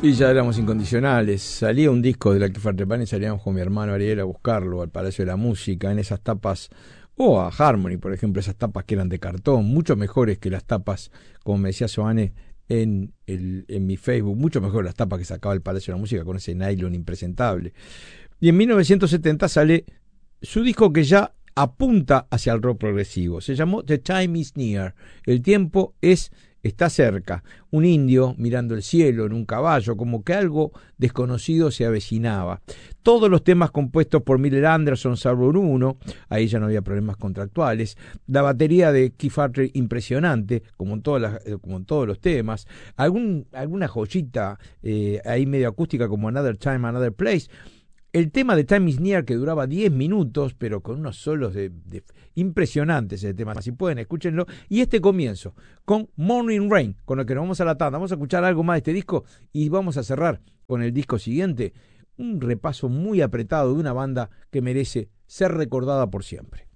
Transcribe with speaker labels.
Speaker 1: Y ya éramos incondicionales. Salía un disco de la Trepani y salíamos con mi hermano Ariel a buscarlo al Palacio de la Música, en esas tapas, o a Harmony, por ejemplo, esas tapas que eran de cartón, mucho mejores que las tapas, como me decía Soane en mi Facebook, mucho mejor las tapas que sacaba el Palacio de la Música con ese nylon impresentable. Y en 1970 sale su disco que ya apunta hacia el rock progresivo. Se llamó The Time Is Near. El tiempo está cerca. Un indio mirando el cielo en un caballo, como que algo desconocido se avecinaba. Todos los temas compuestos por Miller Anderson, salvo uno, ahí ya no había problemas contractuales. La batería de Keith Arthur impresionante, como en todos los temas. Alguna joyita ahí medio acústica como Another Time, Another Place. El tema de Time Is Near, que duraba 10 minutos, pero con unos solos impresionantes ese tema. Si pueden, escúchenlo. Y este comienzo, con Morning Rain, con el que nos vamos a la tanda. Vamos a escuchar algo más de este disco y vamos a cerrar con el disco siguiente. Un repaso muy apretado de una banda que merece ser recordada por siempre.